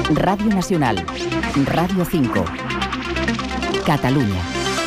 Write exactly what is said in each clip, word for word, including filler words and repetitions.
Radio Nacional, Radio cinco, Catalunya.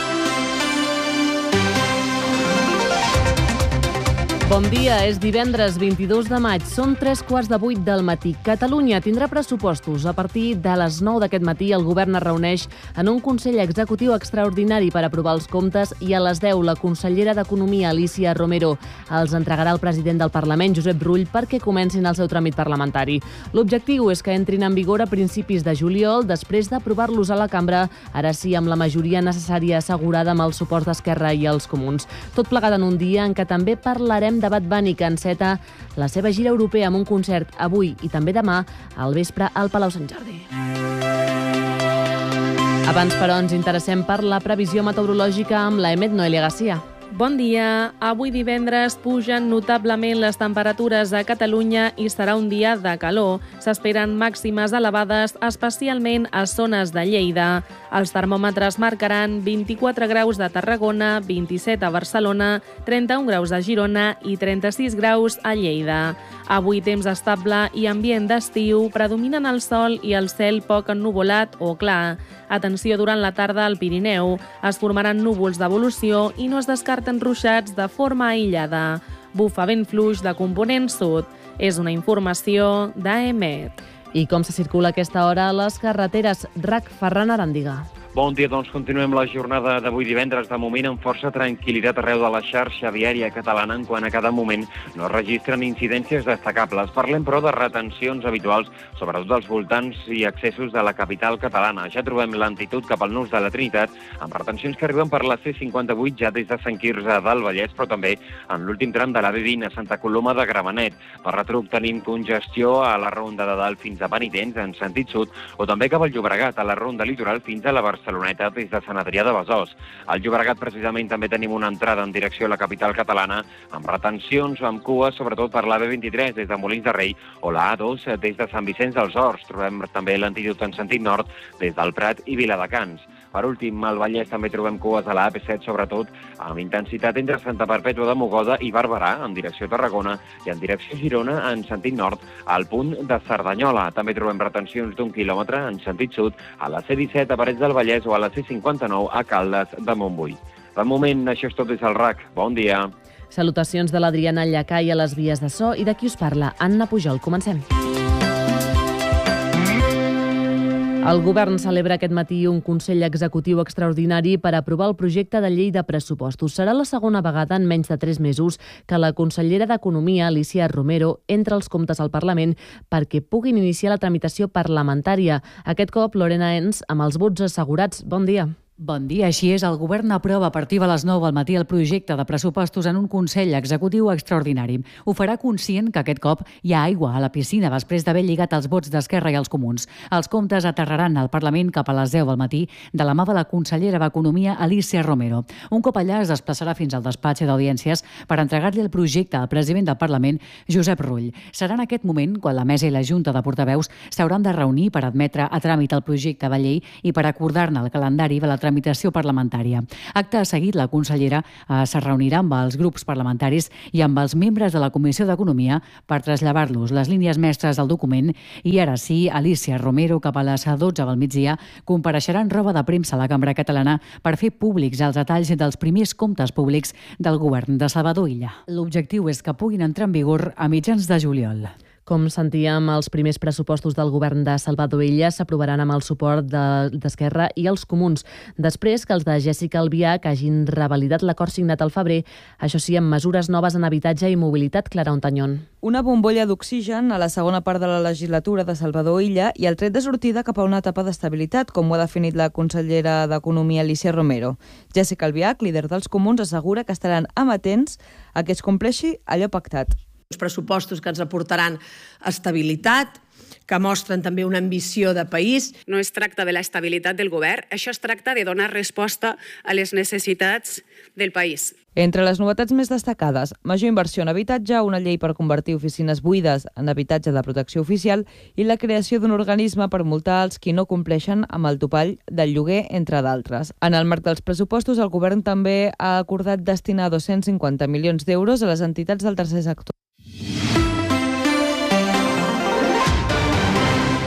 Bon dia, és divendres vint-i-dos de maig, són tres quarts de vuit del matí. Catalunya tindrà pressupostos. A partir de les nou d'aquest matí el govern es reuneix en un Consell Executiu extraordinari per aprovar els comptes i a les deu la consellera d'Economia, Alícia Romero, els entregarà al president del Parlament, Josep Rull, perquè comencin el seu tràmit parlamentari. L'objectiu és que entrin en vigor a principis de juliol, després d'aprovar-los a la cambra, ara sí amb la majoria necessària assegurada amb el suport d'Esquerra i els Comuns. Tot plegat en un dia en què també parlarem de Bad Bunny, que enceta la seva gira europea amb un concert avui i també demà al vespre al Palau Sant Jordi. Abans, però, ens interessem per la previsió meteorològica amb la Emet Noelia Garcia. Bon dia. Avui divendres pugen notablement les temperatures a Catalunya i serà un dia de calor. S'esperen màximes elevades, especialment a zones de Lleida. Els termòmetres marcaran vint-i-quatre graus a Tarragona, vint-i-set a Barcelona, trenta-un graus a Girona i trenta-sis graus a Lleida. Avui temps estable i ambient d'estiu, predominen el sol i el cel poc ennuvolat o clar. Atenció durant la tarda al Pirineu. Es formaran núvols d'evolució i no es descarten ruixats de forma aïllada. Bufa vent fluix de component sud. És una informació d'Emet. I com se circula a aquesta hora a les carreteres? RAC Ferran Arandiga. Bon dia, doncs continuem la jornada d'avui divendres, de moment amb força tranquil·litat arreu de la xarxa viària catalana, en quant a cada moment no es registren incidències destacables. Parlem, però, de retencions habituals, sobretot als voltants i accessos de la capital catalana. Ja trobem lentitud cap al nus de la Trinitat, amb retencions que arriben per la C cinquanta-vuit ja des de Sant Quirze del Vallès, però també en l'últim tram de la B vint a Santa Coloma de Gramenet. Per retruc tenim congestió a la Ronda de Dalt fins a Penitents, en sentit sud, o també cap al Llobregat, a la Ronda Litoral fins a la Barcelona. Barceloneta des de Sant Adrià de Besòs. Al Llobregat, precisament, també tenim una entrada en direcció a la capital catalana amb retencions o amb cues, sobretot per la B vint-i-tres des de Molins de Rei o la A dos des de Sant Vicenç dels Horts. Trobem també lentitud en sentit nord des del Prat i Viladecans. Per últim, al Vallès també trobem cues a la A P set, sobretot amb intensitat entre Santa Perpètua de Mogoda i Barberà, en direcció Tarragona, i en direcció Girona, en sentit nord, al punt de Cerdanyola. També trobem retencions d'un quilòmetre en sentit sud a la C disset a Parets del Vallès o a la C cinquanta-nou a Caldes de Montbui. De moment, això és tot des del RAC. Bon dia. Salutacions de l'Adriana Llacai a les vies de so i de qui us parla, Anna Pujol. Comencem. El govern celebra aquest matí un Consell Executiu extraordinari per aprovar el projecte de llei de pressupostos. Serà la segona vegada en menys de tres mesos que la consellera d'Economia, Alícia Romero, entra els comptes al Parlament perquè puguin iniciar la tramitació parlamentària. Aquest cop, Lorena Ens, amb els vots assegurats. Bon dia. Bon dia. Així és, el govern aprova a partir de les nou al matí el projecte de pressupostos en un Consell Executiu extraordinari. Ho farà conscient que aquest cop hi ha aigua a la piscina després d'haver lligat els vots d'Esquerra i els Comuns. Els comptes aterraran al Parlament cap a les deu del matí de la mà de la consellera d'Economia, Alícia Romero. Un cop allà es desplaçarà fins al despatx d'audiències per entregar-li el projecte al president del Parlament, Josep Rull. Serà en aquest moment quan la mesa i la Junta de Portaveus s'hauran de reunir per admetre a tràmit el projecte de llei i per acordar-ne el calendari de la tramitació parlamentària. Acte seguit, la consellera eh, se reunirà amb els grups parlamentaris i amb els membres de la Comissió d'Economia per traslladar-los les línies mestres del document i ara sí, Alícia Romero, cap a les dotze del migdia, compareixerà en roba de premsa a la Cambra Catalana per fer públics els detalls dels primers comptes públics del govern de Salvador Illa. L'objectiu és que puguin entrar en vigor a mitjans de juliol. Com sentíem, els primers pressupostos del govern de Salvador Illa s'aprovaran amb el suport d'Esquerra i els Comuns, després que els de Jessica Albiach hagin revalidat l'acord signat al febrer, això sí, amb mesures noves en habitatge i mobilitat. Clara Ontañón. Una bombolla d'oxigen a la segona part de la legislatura de Salvador Illa i el tret de sortida cap a una etapa d'estabilitat, com ho ha definit la consellera d'Economia, Alícia Romero. Jessica Albiach, líder dels Comuns, assegura que estaran amatents a que es compleixi allò pactat. Uns pressupostos que ens aportaran estabilitat, que mostren també una ambició de país. No es tracta de l'estabilitat del govern, això es tracta de donar resposta a les necessitats del país. Entre les novetats més destacades, major inversió en habitatge, una llei per convertir oficines buides en habitatge de protecció oficial i la creació d'un organisme per multar els qui no compleixen amb el topall del lloguer, entre d'altres. En el marc dels pressupostos, el govern també ha acordat destinar dos-cents cinquanta milions d'euros a les entitats del tercer sector. El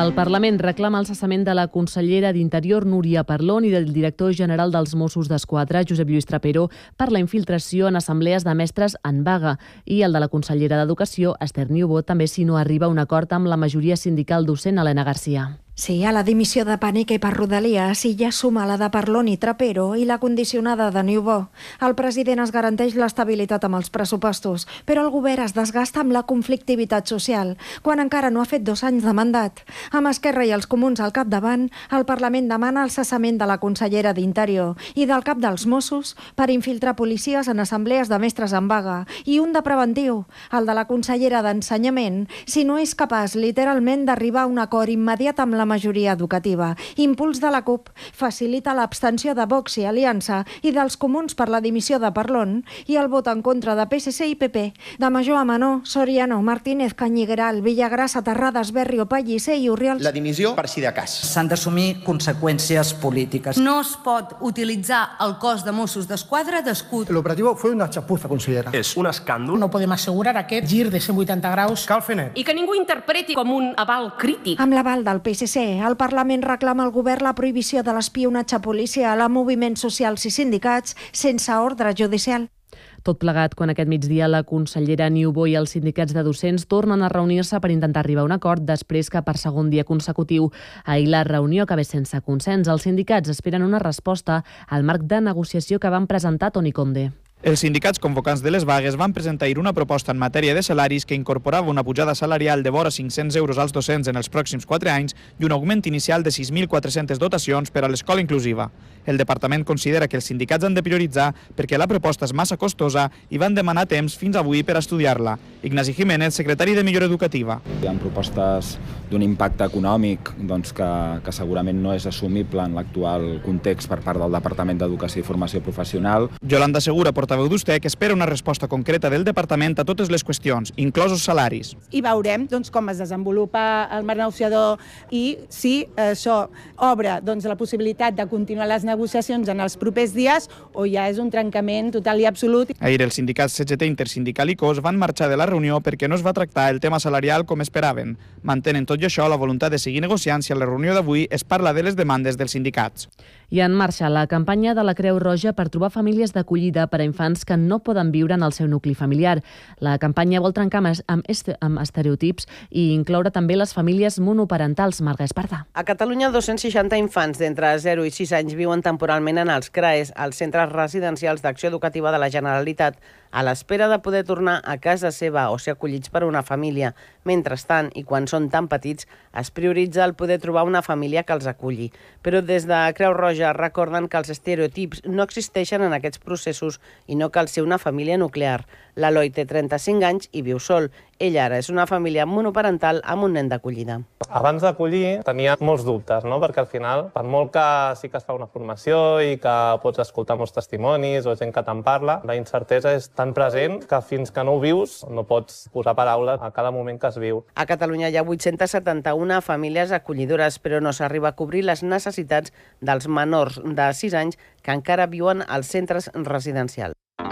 El Parlament reclama el cessament de la consellera d'Interior, Núria Parlon, i del director general dels Mossos d'Esquadra, Josep Lluís Trapero, per la infiltració en assemblees de mestres en vaga, i el de la consellera d'Educació, Esther Niubó, també si no arriba a un acord amb la majoria sindical docent, Helena Garcia. Sí, a la dimissió de Panique per Rodalies s'hi ja suma la de Parlon i Trapero i la condicionada de Niubó. El president es garanteix l'estabilitat amb els pressupostos, però el govern es desgasta amb la conflictivitat social, quan encara no ha fet dos anys de mandat. Amb Esquerra i els Comuns al capdavant, el Parlament demana el cessament de la consellera d'Interior i del cap dels Mossos per infiltrar policies en assemblees de mestres en vaga, i un de preventiu, el de la consellera d'Ensenyament, si no és capaç literalment d'arribar a un acord immediat amb la majoria educativa. Impuls de la CUP facilita l'abstenció de Vox i Aliança i dels Comuns per la dimissió de Parlon i el vot en contra de P S C i P P. De Major a Menor, Soriano, Martínez, Canyigueral, Villagrassa, Terrades, Berrio, Pellicer i Urriols. La dimissió per si de cas. S'han d'assumir conseqüències polítiques. No es pot utilitzar el cos de Mossos d'Esquadra d'escut. L'operatiu fue una chapuza, consellera. És un escàndol. No podem assegurar aquest gir de cent vuitanta graus. Cal fer net. I que ningú interpreti com un aval crític. Amb l'aval del P S C, el Parlament reclama al govern la prohibició de l'espionatge policial a moviments socials i sindicats sense ordre judicial. Tot plegat quan aquest migdia la consellera Niubó i els sindicats de docents tornen a reunir-se per intentar arribar a un acord després que per segon dia consecutiu ahir la reunió acabés sense consens. Els sindicats esperen una resposta al marc de negociació que van presentar Toni Conde. Els sindicats convocants de les vagues van presentar ahir una proposta en matèria de salaris que incorporava una pujada salarial de vora cinc-cents euros als docents en els pròxims quatre anys i un augment inicial de sis mil quatre-centes dotacions per a l'escola inclusiva. El departament considera que els sindicats han de prioritzar perquè la proposta és massa costosa i van demanar temps fins avui per estudiar-la. Ignasi Jiménez, secretari de Millora Educativa. Hi ha propostes d'un impacte econòmic doncs, que, que segurament no és assumible en l'actual context per part del Departament d'Educació i Formació Professional. Yolanda Segura, portaveu d'U S T E C, espera una resposta concreta del departament a totes les qüestions, inclosos salaris. I veurem doncs, com es desenvolupa el marc negociador i si això obre doncs, la possibilitat de continuar les negociacions en els propers dies o ja és un trencament total i absolut. Ahir els sindicats C G T, Intersindical i C O S van marxar de la reunió perquè no es va tractar el tema salarial com esperaven. Mantenen tot i això la voluntat de seguir negociant si a la reunió d'avui es parla de les demandes dels sindicats. I en marxa la campanya de la Creu Roja per trobar famílies d'acollida per a infants que no poden viure en el seu nucli familiar. La campanya vol trencar amb, est amb estereotips i incloure també les famílies monoparentals. Marga Esparza. A Catalunya, dos-cents seixanta infants d'entre zero i sis anys viuen temporalment en els C R A Es, els centres residencials d'acció educativa de la Generalitat, a l'espera de poder tornar a casa seva o ser acollits per una família. Mentrestant, i quan són tan petits, es prioritza el poder trobar una família que els aculli. Però des de Creu Roja recorden que els estereotips no existeixen en aquests processos i no cal ser una família nuclear. L'Eloi té trenta-cinc anys i viu sol. Ella ara és una família monoparental amb un nen d'acollida. Abans d'acollir tenia molts dubtes, no? Perquè al final, per molt que sí que es fa una formació i que pots escoltar molts testimonis o gent que te'n parla, la incertesa és tan present que fins que no ho vius no pots posar paraules a cada moment que es viu. A Catalunya hi ha vuit-centes setanta-una famílies acollidores, però no s'arriba a cobrir les necessitats dels menors de sis anys que encara viuen als centres residencials.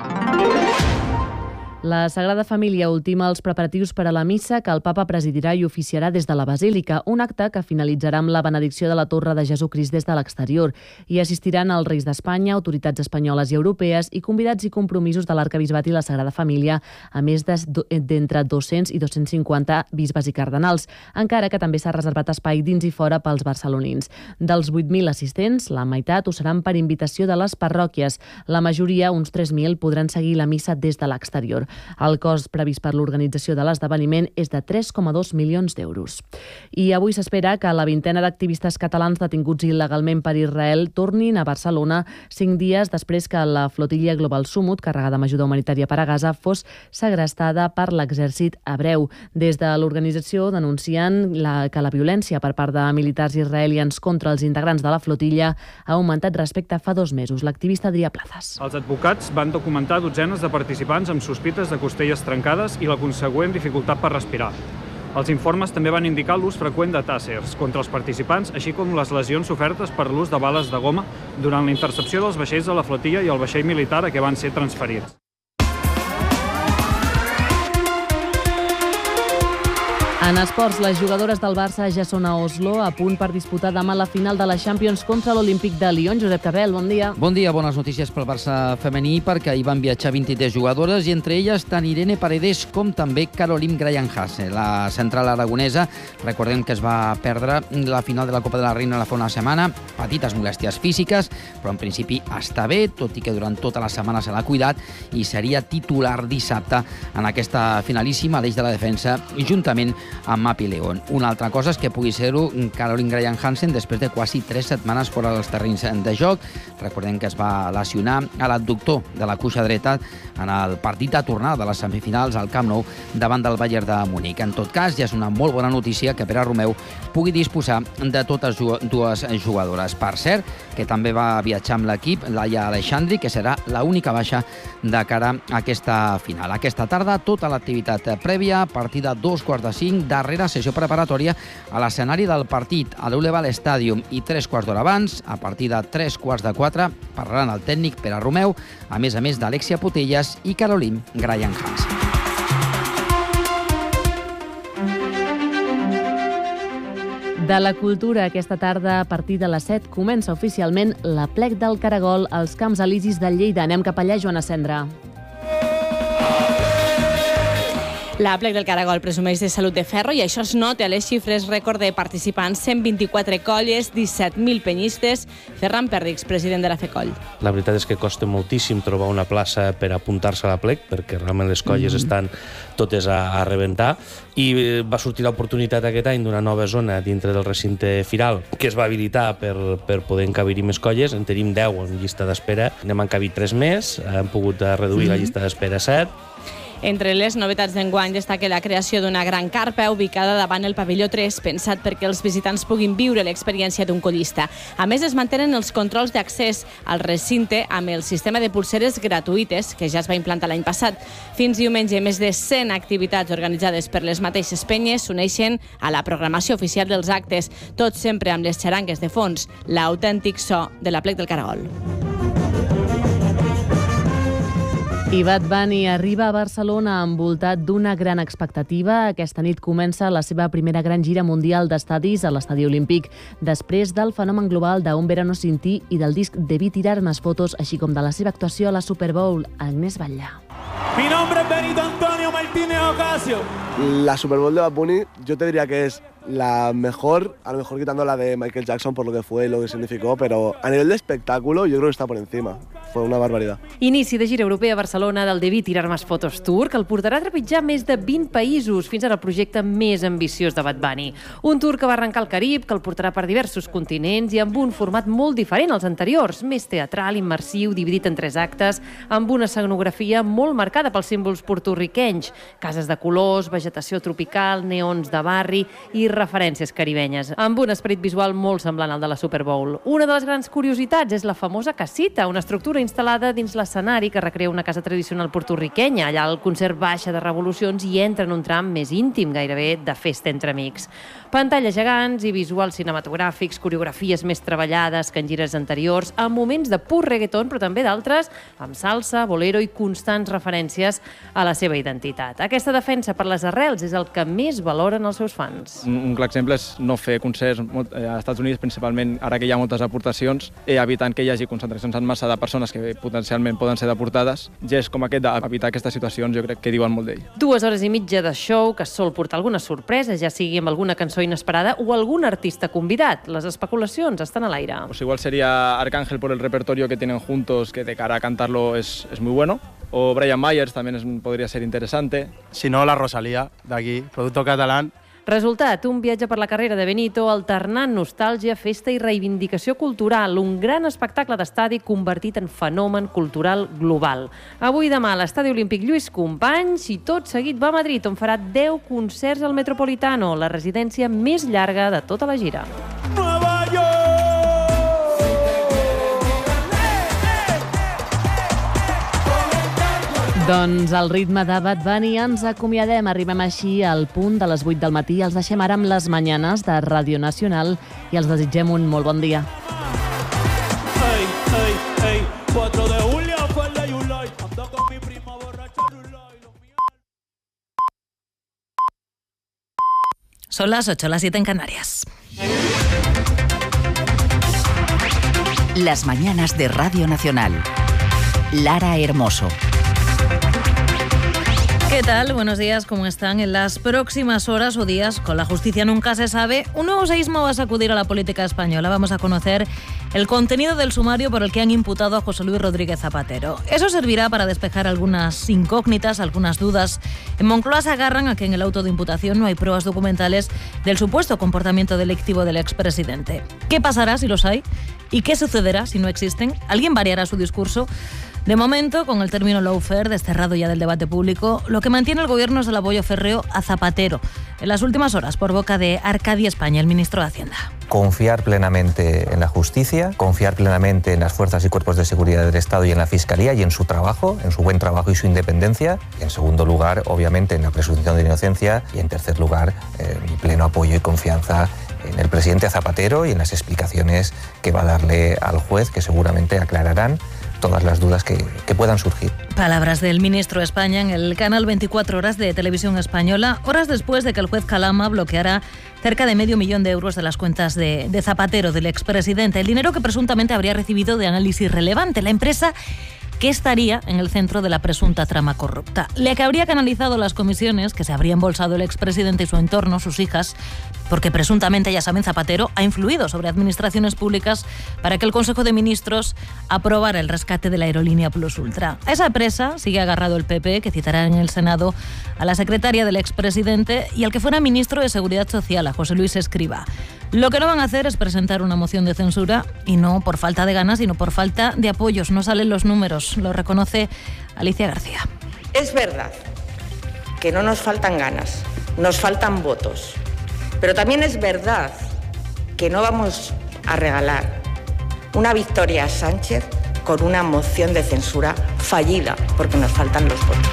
La Sagrada Família ultima els preparatius per a la missa que el papa presidirà i oficiarà des de la Basílica, un acte que finalitzarà amb la benedicció de la Torre de Jesucrist des de l'exterior. Hi assistiran els reis d'Espanya, autoritats espanyoles i europees i convidats i compromisos de l'Arquebisbat i la Sagrada Família, a més d'entre dos-cents i dos-cents cinquanta bisbes i cardenals, encara que també s'ha reservat espai dins i fora pels barcelonins. Dels vuit mil assistents, la meitat ho seran per invitació de les parròquies. La majoria, uns tres mil, podran seguir la missa des de l'exterior. El cost previst per l'organització de l'esdeveniment és de tres coma dos milions d'euros. I avui s'espera que la vintena d'activistes catalans detinguts il·legalment per Israel tornin a Barcelona cinc dies després que la flotilla Global Sumut, carregada amb ajuda humanitària per a Gaza, fos segrestada per l'exèrcit hebreu. Des de l'organització denuncien la, que la violència per part de militars israelians contra els integrants de la flotilla ha augmentat respecte a fa dos mesos. L'activista Adrià Plazas. Els advocats van documentar dotzenes de participants amb sospites de costelles trencades i la consegüent dificultat per respirar. Els informes també van indicar l'ús freqüent de tàssers contra els participants, així com les lesions sofertes per l'ús de bales de goma durant la intercepció dels vaixells de la flotilla i el vaixell militar a què van ser transferits. En esports, les jugadores del Barça ja són a Oslo, a punt per disputar demà la final de la Champions contra l'Olímpic de Lyon. Josep Cabell, bon dia. Bon dia, bones notícies pel Barça femení, perquè hi van viatjar vint-i-tres jugadores i entre elles tant Irene Paredes com també Caroline Graham-Hase. La central aragonesa, recordem que es va perdre la final de la Copa de la Reina la fa una setmana, petites molèsties físiques, però en principi està bé, tot i que durant tota la setmana se l'ha cuidat i seria titular dissabte en aquesta finalíssima a l'eix de la defensa, juntament amb Mapi León. Una altra cosa és que pugui ser-ho Caroline Graham-Hansen després de quasi tres setmanes fora dels terrenys de joc. Recordem que es va lesionar a l'adductor de la cuixa dreta en el partit de tornada de les semifinals al Camp Nou davant del Bayern de Múnich. En tot cas, ja és una molt bona notícia que Pere Romeu pugui disposar de totes dues jugadores. Per cert, que també va viatjar amb l'equip, Laia Aleixandri, que serà l'única baixa de cara a aquesta final. Aquesta tarda, tota l'activitat prèvia, a partir de dos quarts de cinc, darrera sessió preparatòria a l'escenari del partit a l'Uleval Stadium i tres quarts d'hora abans, a partir de tres quarts de quatre, parlaran el tècnic Pere Romeu, a més a més d'Alexia Putellas i Caroline Graham-Hansen. De la cultura, aquesta tarda, a partir de les set, comença oficialment l'Aplec del Caragol als Camps Elisis de Lleida. Anem cap allà, Joana Cendra. L'Aplec del Caragol presumeix de salut de ferro i això es nota a les xifres rècord de participants, cent vint-i-quatre colles, disset mil penyistes. Ferran Pèrrix, president de la FECOLL. La veritat és que costa moltíssim trobar una plaça per apuntar-se a l'Aplec, perquè realment les colles mm-hmm. estan totes a, a rebentar, i va sortir l'oportunitat aquest any d'una nova zona dintre del recinte firal que es va habilitar per, per poder encabir-hi més colles. En tenim deu en llista d'espera, n'hem encabit tres més, hem pogut reduir mm-hmm. la llista d'espera a set. Entre les novetats d'enguany destaca la creació d'una gran carpa ubicada davant el pavelló tres, pensat perquè els visitants puguin viure l'experiència d'un collista. A més, es mantenen els controls d'accés al recinte amb el sistema de pulseres gratuïtes, que ja es va implantar l'any passat. Fins diumenge, més de cent activitats organitzades per les mateixes penyes s'uneixen a la programació oficial dels actes, tot sempre amb les xarangues de fons, l'autèntic so de l'Aplec del Caragol. I Bad Bunny arriba a Barcelona envoltat d'una gran expectativa. Aquesta nit comença la seva primera gran gira mundial d'estadis a l'Estadi Olímpic, després del fenomen global d'Un verano sin ti i del disc Debí tirar más fotos, així com de la seva actuació a la Super Bowl. Agnès Batllà. Mi nombre es Benito Antonio Martínez Ocasio. La Super Bowl de Bad Bunny yo te diría que es la mejor, a lo mejor quitando la de Michael Jackson por lo que fue y lo que significó, pero a nivel de espectáculo yo creo que está por encima. Fue una barbaridad. Inici de gira europea a Barcelona del Debí tirar más fotos tour, que el portarà a trepitjar més de vint països, fins ara el projecte més ambiciós de Bad Bunny. Un tour que va arrencar al Carib, que el portarà per diversos continents i amb un format molt diferent als anteriors, més teatral, immersiu, dividit en tres actes, amb una escenografia molt marcada pels símbols porto-riquenys, cases de colors, vegetació tropical, neons de barri i referències caribenyes, amb un esperit visual molt semblant al de la Super Bowl. Una de les grans curiositats és la famosa casita, una estructura instal·lada dins l'escenari que recrea una casa tradicional porto-riquenya. Allà el concert baixa de revolucions i entra en un tram més íntim, gairebé de festa entre amics. Pantalles gegants i visuals cinematogràfics, coreografies més treballades que en gires anteriors, amb moments de pur reggaeton, però també d'altres amb salsa, bolero i constants referències a la seva identitat. Aquesta defensa per les arrels és el que més valoren els seus fans. Un clar exemple és no fer concerts als Estats Units, principalment ara que hi ha moltes aportacions, i evitant que hi hagi concentracions en massa de persones que potencialment poden ser deportades. Gests com aquest d'evitar aquestes situacions jo crec que diuen molt d'ell. Dues hores i mitja de show que sol portar alguna sorpresa, ja sigui amb alguna cançó inesperada o algun artista convidat. Les especulacions estan a l'aire. Pues igual sería Arcángel por el repertorio que tienen juntos, que de cara a cantarlo es, es muy bueno. O Brian Myers también es, podría ser interesante. Si no, la Rosalía, d'aquí, producto catalán. Resultat, un viatge per la carrera de Benito alternant nostàlgia, festa i reivindicació cultural, un gran espectacle d'estadi convertit en fenomen cultural global. Avui i demà a l'Estadi Olímpic Lluís Companys i tot seguit va a Madrid, on farà deu concerts al Metropolitano, la residència més llarga de tota la gira. Nueva York! Doncs al ritme de Bad Bunny ens acomiadem. Arribem així al punt de les vuit del matí. Els deixem ara amb les Mañanes de Ràdio Nacional i els desitgem un molt bon dia. Hey, hey, hey, cuatro de julio. Son las ocho, las siete en Canarias. Las mañanas de Radio Nacional. Lara Hermoso. ¿Qué tal? Buenos días, ¿cómo están? En las próximas horas o días, con la justicia nunca se sabe, un nuevo seísmo va a sacudir a la política española. Vamos a conocer el contenido del sumario por el que han imputado a José Luis Rodríguez Zapatero. Eso servirá para despejar algunas incógnitas, algunas dudas. En Moncloa se agarran a que en el auto de imputación no hay pruebas documentales del supuesto comportamiento delictivo del expresidente. ¿Qué pasará si los hay? ¿Y qué sucederá si no existen? ¿Alguien variará su discurso? De momento, con el término lawfare desterrado ya del debate público, lo que mantiene el gobierno es el apoyo férreo a Zapatero. En las últimas horas, por boca de Arcadi España, el ministro de Hacienda. Confiar plenamente en la justicia, confiar plenamente en las fuerzas y cuerpos de seguridad del Estado y en la Fiscalía y en su trabajo, en su buen trabajo y su independencia. En segundo lugar, obviamente, en la presunción de inocencia. Y en tercer lugar, eh, mi pleno apoyo y confianza en el presidente Zapatero y en las explicaciones que va a darle al juez, que seguramente aclararán todas las dudas que, que puedan surgir. Palabras del ministro de España en el canal veinticuatro horas de Televisión Española, horas después de que el juez Calama bloqueara cerca de medio millón de euros de las cuentas de, de Zapatero, del expresidente. El dinero que presuntamente habría recibido de análisis relevante. La empresa que estaría en el centro de la presunta trama corrupta. La que habría canalizado las comisiones que se habría embolsado el expresidente y su entorno, sus hijas, porque presuntamente, ya saben, Zapatero ha influido sobre administraciones públicas para que el Consejo de Ministros aprobara el rescate de la aerolínea Plus Ultra. A esa presa sigue agarrado el P P, que citará en el Senado a la secretaria del expresidente y al que fuera ministro de Seguridad Social, a José Luis Escrivá. Lo que no van a hacer es presentar una moción de censura, y no por falta de ganas, sino por falta de apoyos. No salen los números, lo reconoce Alicia García. Es verdad que no nos faltan ganas, nos faltan votos. Pero también es verdad que no vamos a regalar una victoria a Sánchez con una moción de censura fallida, porque nos faltan los votos.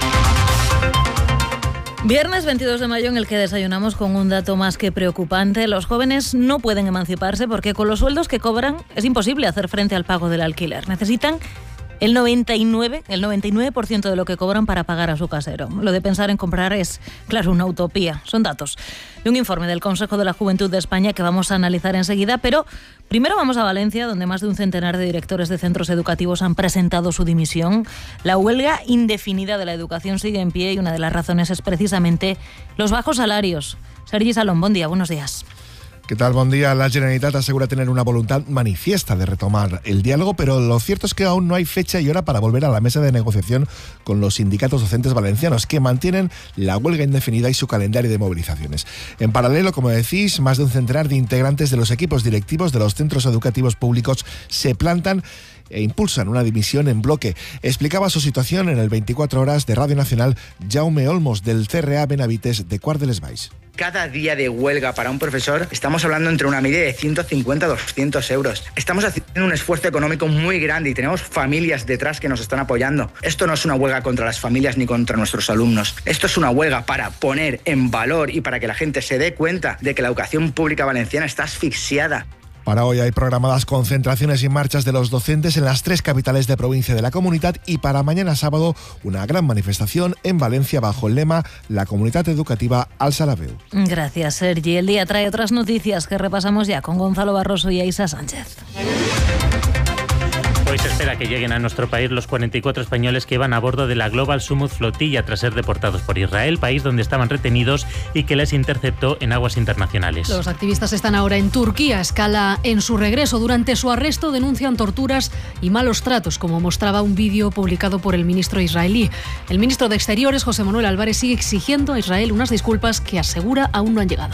Viernes veintidós de mayo en el que desayunamos con un dato más que preocupante. Los jóvenes no pueden emanciparse porque con los sueldos que cobran es imposible hacer frente al pago del alquiler. Necesitan el noventa y nueve, el noventa y nueve por ciento de lo que cobran para pagar a su casero. Lo de pensar en comprar es, claro, una utopía. Son datos de un informe del Consejo de la Juventud de España que vamos a analizar enseguida, pero primero vamos a Valencia, donde más de un centenar de directores de centros educativos han presentado su dimisión. La huelga indefinida de la educación sigue en pie y una de las razones es precisamente los bajos salarios. Sergi Salón, buen día, buenos días. ¿Qué tal? Buen día. La Generalitat asegura tener una voluntad manifiesta de retomar el diálogo, pero lo cierto es que aún no hay fecha y hora para volver a la mesa de negociación con los sindicatos docentes valencianos, que mantienen la huelga indefinida y su calendario de movilizaciones. En paralelo, como decís, más de un centenar de integrantes de los equipos directivos de los centros educativos públicos se plantan e impulsan una dimisión en bloque. Explicaba su situación en el veinticuatro horas de Radio Nacional Jaume Olmos, del C R A Benavites de Quart de les Valls. Cada día de huelga para un profesor estamos hablando entre una media de ciento cincuenta a doscientos euros. Estamos haciendo un esfuerzo económico muy grande y tenemos familias detrás que nos están apoyando. Esto no es una huelga contra las familias ni contra nuestros alumnos. Esto es una huelga para poner en valor y para que la gente se dé cuenta de que la educación pública valenciana está asfixiada. Para hoy hay programadas concentraciones y marchas de los docentes en las tres capitales de provincia de la comunidad y para mañana sábado una gran manifestación en Valencia bajo el lema La comunitat educativa alça la veu. Gracias, Sergi. El día trae otras noticias que repasamos ya con Gonzalo Barroso y Aisa Sánchez. Hoy se espera que lleguen a nuestro país los cuarenta y cuatro españoles que iban a bordo de la Global Sumut flotilla tras ser deportados por Israel, país donde estaban retenidos y que les interceptó en aguas internacionales. Los activistas están ahora en Turquía, a escala en su regreso. Durante su arresto denuncian torturas y malos tratos, como mostraba un vídeo publicado por el ministro israelí. El ministro de Exteriores, José Manuel Álvarez, sigue exigiendo a Israel unas disculpas que asegura aún no han llegado.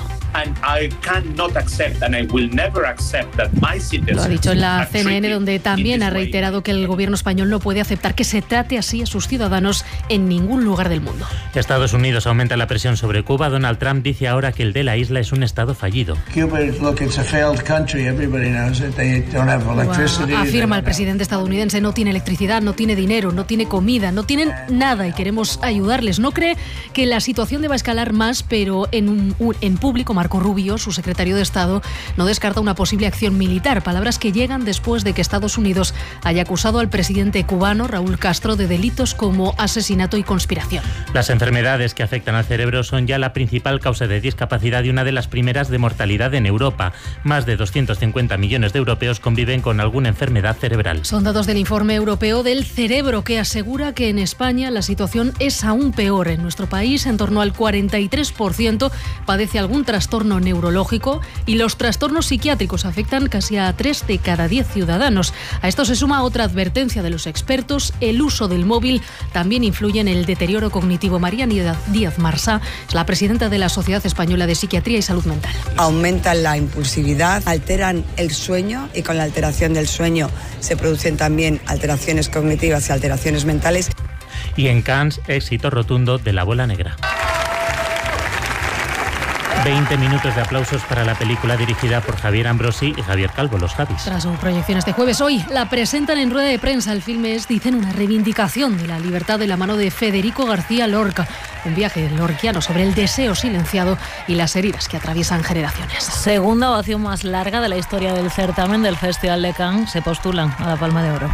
Lo ha dicho en la C N N, donde también ha reiterado que el gobierno español no puede aceptar que se trate así a sus ciudadanos en ningún lugar del mundo. Estados Unidos aumenta la presión sobre Cuba. Donald Trump dice ahora que el de la isla es un estado fallido. Afirma el presidente estadounidense, no tiene electricidad, no tiene dinero, no tiene comida, no tienen nada y queremos ayudarles. No cree que la situación deba escalar más, pero en, un, un, en público Marco Rubio, su secretario de Estado, no descarta una posible acción militar. Palabras que llegan después de que Estados Unidos haya acusado al presidente cubano, Raúl Castro, de delitos como asesinato y conspiración. Las enfermedades que afectan al cerebro son ya la principal causa de discapacidad y una de las primeras de mortalidad en Europa. Más de doscientos cincuenta millones de europeos conviven con alguna enfermedad cerebral. Son datos del Informe Europeo del Cerebro, que asegura que en España la situación es aún peor. En nuestro país, en torno al cuarenta y tres por ciento padece algún trastorno neurológico y los trastornos psiquiátricos afectan casi a tres de cada diez ciudadanos. A esto se suma otra advertencia de los expertos: el uso del móvil también influye en el deterioro cognitivo. Mariana Díaz Marsá es la presidenta de la Sociedad Española de Psiquiatría y Salud Mental. Aumentan la impulsividad, alteran el sueño y con la alteración del sueño se producen también alteraciones cognitivas y alteraciones mentales. Y en Cannes, éxito rotundo de La Bola Negra. veinte minutos de aplausos para la película dirigida por Javier Ambrosi y Javier Calvo, Los Javis. Tras su proyección este jueves, hoy la presentan en rueda de prensa. El filme es, dicen, una reivindicación de la libertad de la mano de Federico García Lorca. Un viaje lorquiano sobre el deseo silenciado y las heridas que atraviesan generaciones. Segunda ovación más larga de la historia del certamen del Festival de Cannes. Se postulan a la Palma de Oro.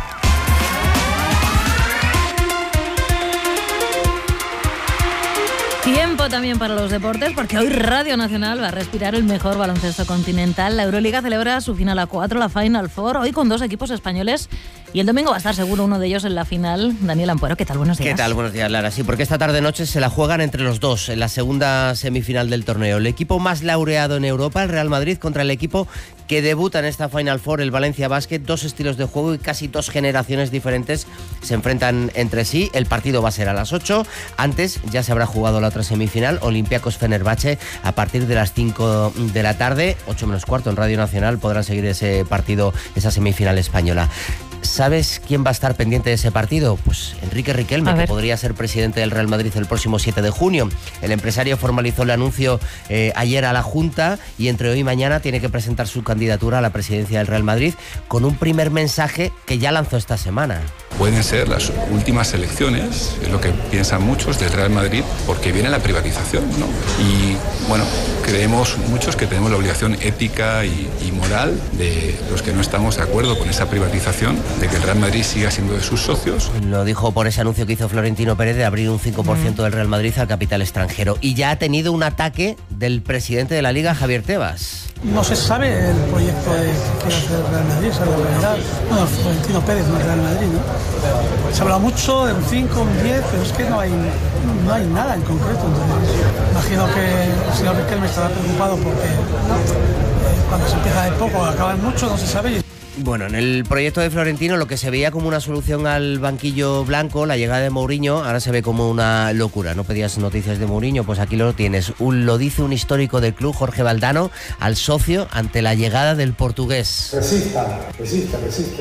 Tiempo también para los deportes, porque hoy Radio Nacional va a respirar el mejor baloncesto continental. La Euroliga celebra su final a cuatro, la Final Four, hoy con dos equipos españoles. Y el domingo va a estar seguro uno de ellos en la final. Daniel Ampuero, ¿qué tal? Buenos días. ¿Qué tal? Buenos días, Lara. Sí, porque esta tarde-noche se la juegan entre los dos en la segunda semifinal del torneo. El equipo más laureado en Europa, el Real Madrid, contra el equipo que debuta en esta Final Four, el Valencia Basket. Dos estilos de juego y casi dos generaciones diferentes se enfrentan entre sí. El partido va a ser a las ocho. Antes ya se habrá jugado la otra semifinal, Olympiacos Fenerbahce, a partir de las cinco de la tarde, ocho menos cuarto en Radio Nacional. Podrán seguir ese partido, esa semifinal española. ¿Sabes quién va a estar pendiente de ese partido? Pues Enrique Riquelme, que podría ser presidente del Real Madrid el próximo siete de junio. El empresario formalizó el anuncio eh, ayer a la Junta y entre hoy y mañana tiene que presentar su candidatura a la presidencia del Real Madrid con un primer mensaje que ya lanzó esta semana. Pueden ser las últimas elecciones, es lo que piensan muchos del Real Madrid, porque viene la privatización, ¿no? Y bueno, creemos muchos que tenemos la obligación ética y, y moral de los que no estamos de acuerdo con esa privatización, de que el Real Madrid siga siendo de sus socios. Lo dijo por ese anuncio que hizo Florentino Pérez de abrir un cinco por ciento del Real Madrid al capital extranjero. Y ya ha tenido un ataque del presidente de la Liga, Javier Tebas. No se sabe el proyecto de que quiere hacer el Real Madrid, esa es la realidad. Bueno, Florentino Pérez no es Real Madrid, ¿no? Se habla mucho de un cinco, un diez, pero es que no hay, no hay nada en concreto. Entonces, imagino que el señor Riquelme estará preocupado porque eh, cuando se empieza de poco acaban mucho, no se sabe. Bueno, en el proyecto de Florentino lo que se veía como una solución al banquillo blanco, la llegada de Mourinho, ahora se ve como una locura. ¿No pedías noticias de Mourinho? Pues aquí lo tienes. Un, lo dice un histórico del club, Jorge Valdano, al socio ante la llegada del portugués. Resista, resista, resiste.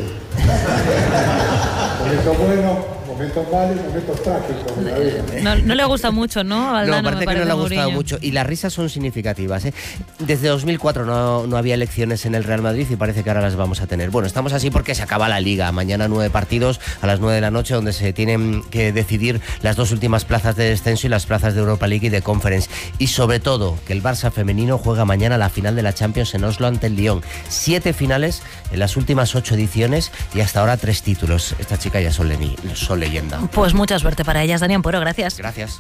Momentos buenos, momentos malos, momentos trágicos de la vida. No, no le gusta mucho, ¿no? Valdano, no, parece que no le ha gustado Mourinho. mucho. Y las risas son significativas, ¿eh? Desde dos mil cuatro no, no había elecciones en el Real Madrid y parece que ahora las vamos a tener. Bueno, estamos así porque se acaba la Liga. Mañana nueve partidos a las nueve de la noche donde se tienen que decidir las dos últimas plazas de descenso y las plazas de Europa League y de Conference. Y sobre todo, que el Barça femenino juega mañana la final de la Champions en Oslo ante el Lyon. Siete finales en las últimas ocho ediciones y hasta ahora tres títulos. Estas chicas ya son, le son leyenda. Pues mucha suerte para ellas, Daniel Ampuero. Gracias. Gracias.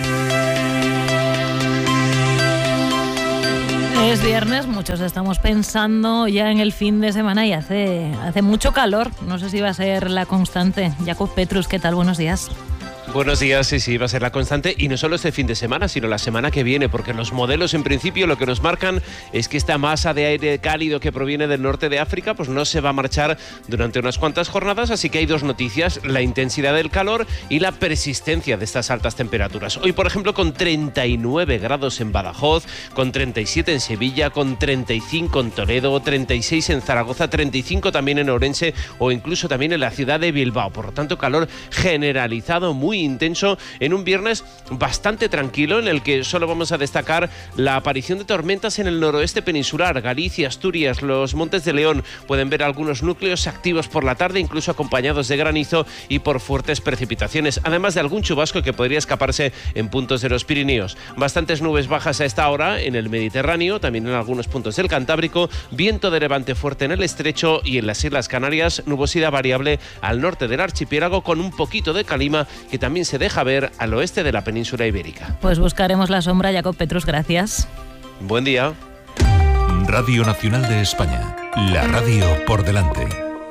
Es viernes, muchos estamos pensando ya en el fin de semana y hace, hace mucho calor. No sé si va a ser la constante. Jakub Petrus, ¿qué tal? Buenos días. Buenos días, sí, sí, va a ser la constante y no solo este fin de semana, sino la semana que viene, porque los modelos en principio lo que nos marcan es que esta masa de aire cálido que proviene del norte de África pues no se va a marchar durante unas cuantas jornadas, así que hay dos noticias, la intensidad del calor y la persistencia de estas altas temperaturas. Hoy, por ejemplo, con treinta y nueve grados en Badajoz, con treinta y siete en Sevilla, con treinta y cinco en Toledo, treinta y seis en Zaragoza, treinta y cinco también en Ourense o incluso también en la ciudad de Bilbao. Por lo tanto, calor generalizado muy intenso en un viernes bastante tranquilo, en el que solo vamos a destacar la aparición de tormentas en el noroeste peninsular. Galicia, Asturias, los Montes de León pueden ver algunos núcleos activos por la tarde, incluso acompañados de granizo y por fuertes precipitaciones, además de algún chubasco que podría escaparse en puntos de los Pirineos. Bastantes nubes bajas a esta hora en el Mediterráneo, también en algunos puntos del Cantábrico, viento de levante fuerte en el estrecho y en las Islas Canarias, nubosidad variable al norte del archipiélago con un poquito de calima que también se deja ver al oeste de la península ibérica. Pues buscaremos la sombra. Jacob Petrus, gracias. Buen día. Radio Nacional de España, la radio por delante.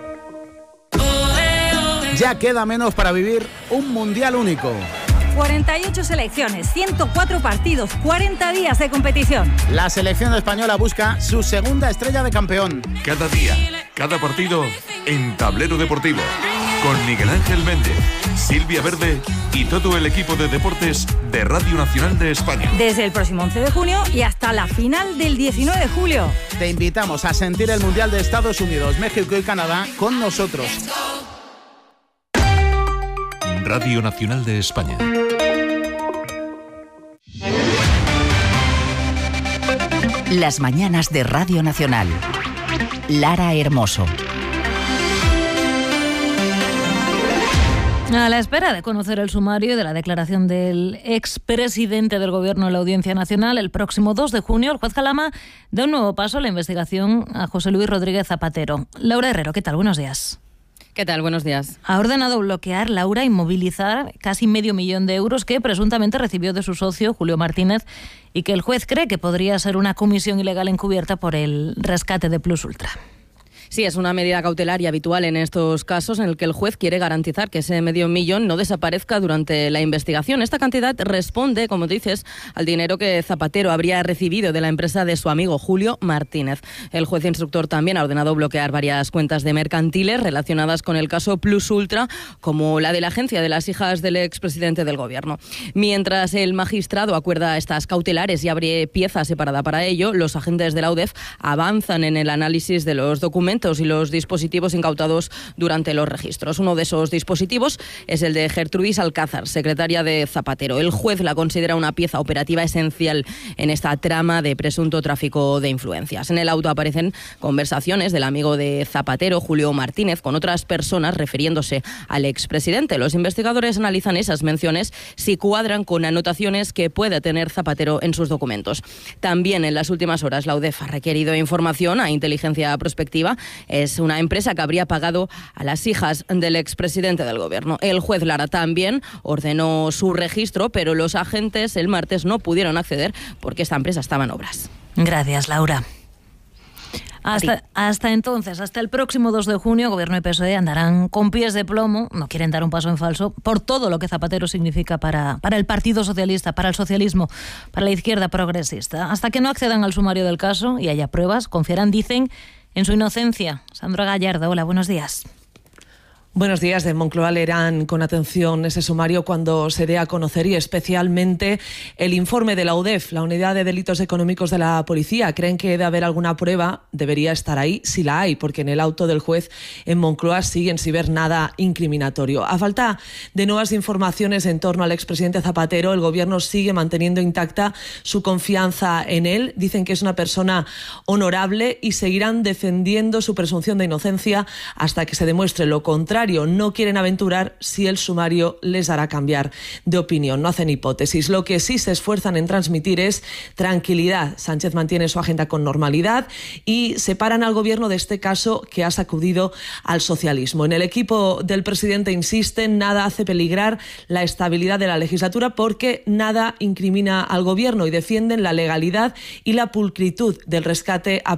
Ya queda menos para vivir un mundial único. cuarenta y ocho selecciones, ciento cuatro partidos, cuarenta días de competición. La selección española busca su segunda estrella de campeón. Cada día, cada partido en Tablero Deportivo. Con Miguel Ángel Méndez, Silvia Verde y todo el equipo de deportes de Radio Nacional de España. Desde el próximo once de junio y hasta la final del diecinueve de julio. Te invitamos a sentir el Mundial de Estados Unidos, México y Canadá con nosotros. Radio Nacional de España. Las mañanas de Radio Nacional. Lara Hermoso. A la espera de conocer el sumario de la declaración del expresidente del Gobierno en la Audiencia Nacional, el próximo dos de junio, el juez Calama da un nuevo paso a la investigación a José Luis Rodríguez Zapatero. Laura Herrero, ¿qué tal? Buenos días. ¿Qué tal? Buenos días. Ha ordenado bloquear, Laura, inmovilizar casi medio millón de euros que presuntamente recibió de su socio, Julio Martínez, y que el juez cree que podría ser una comisión ilegal encubierta por el rescate de Plus Ultra. Sí, es una medida cautelar y habitual en estos casos en el que el juez quiere garantizar que ese medio millón no desaparezca durante la investigación. Esta cantidad responde, como dices, al dinero que Zapatero habría recibido de la empresa de su amigo Julio Martínez. El juez instructor también ha ordenado bloquear varias cuentas de mercantiles relacionadas con el caso Plus Ultra, como la de la agencia de las hijas del expresidente del Gobierno. Mientras el magistrado acuerda estas cautelares y abre pieza separada para ello, los agentes de la U D E F avanzan en el análisis de los documentos y los dispositivos incautados durante los registros. Uno de esos dispositivos es el de Gertrudis Alcázar, secretaria de Zapatero. El juez la considera una pieza operativa esencial en esta trama de presunto tráfico de influencias. En el auto aparecen conversaciones del amigo de Zapatero, Julio Martínez, con otras personas refiriéndose al expresidente. Los investigadores analizan esas menciones si cuadran con anotaciones que pueda tener Zapatero en sus documentos. También en las últimas horas la U D E F ha requerido información a Inteligencia Prospectiva. Es una empresa que habría pagado a las hijas del expresidente del Gobierno. El juez Lara también ordenó su registro, pero los agentes el martes no pudieron acceder porque esta empresa estaba en obras. Gracias, Laura. Hasta, hasta entonces, hasta el próximo dos de junio, Gobierno y P S O E andarán con pies de plomo, no quieren dar un paso en falso, por todo lo que Zapatero significa para, para el Partido Socialista, para el socialismo, para la izquierda progresista. Hasta que no accedan al sumario del caso y haya pruebas, confiarán, dicen, en su inocencia. Sandra Gallardo, hola, buenos días. Buenos días. De Moncloa leerán con atención ese sumario cuando se dé a conocer, y especialmente el informe de la U D E F, la Unidad de Delitos Económicos de la Policía. Creen que de haber alguna prueba debería estar ahí, si la hay, porque en el auto del juez en Moncloa siguen sin ver nada incriminatorio. A falta de nuevas informaciones en torno al expresidente Zapatero, el Gobierno sigue manteniendo intacta su confianza en él. Dicen que es una persona honorable y seguirán defendiendo su presunción de inocencia hasta que se demuestre lo contrario. No quieren aventurar si el sumario les hará cambiar de opinión. No hacen hipótesis. Lo que sí se esfuerzan en transmitir es tranquilidad. Sánchez mantiene su agenda con normalidad y separan al Gobierno de este caso que ha sacudido al socialismo. En el equipo del presidente insisten, nada hace peligrar la estabilidad de la legislatura porque nada incrimina al Gobierno, y defienden la legalidad y la pulcritud del rescate a